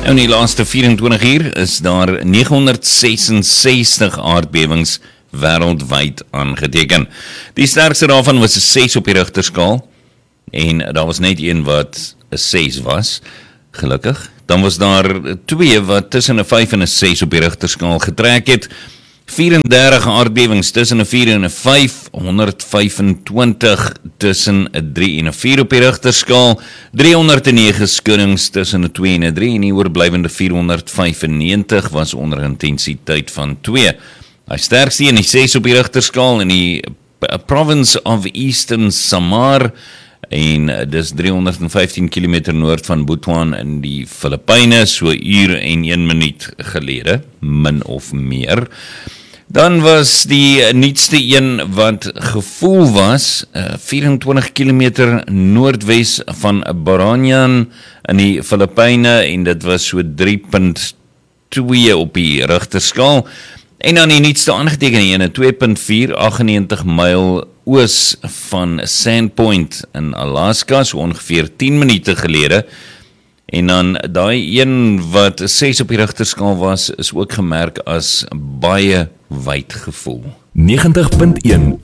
Nou, in die laaste 24 uur is daar 966 aardbewings wêreldwyd aangeteken. Die sterkste daarvan was 'n 6 op die Richterskaal en daar was net een wat 'n 6 was, gelukkig. Dan was daar 2 wat tussen 'n 5 en 'n 6 op die Richterskaal getrek het. 34 aardbewings tussen 'n 4 en 'n 5, 125 tussen 'n 3 en 'n 4 op die Richterskaal, 309 skuddings tussen 'n 2 en 'n 3 en die oorblywende 495 was onder 'n intensiteit van 2. Hy sterkste in die 6 op die Richterskaal in die province of Eastern Samar en dis 315 km noord van Butuan in die Filippyne, so 1 uur en 1 minuut gelede, min of meer. Dan was die nuutste een wat gevoel was, 24 km noordwes van Baranyan in die Filippyne en dit was so 3.2 op die Richterskaal. En dan die nuutste aangeteken ene, 2.4, 98 myl oos van Sandpoint in Alaska, so ongeveer 10 minute gelede. En dan daai een wat 6 op die Richterskaal was, is ook gemerk as baie wyd gevoel. 90.1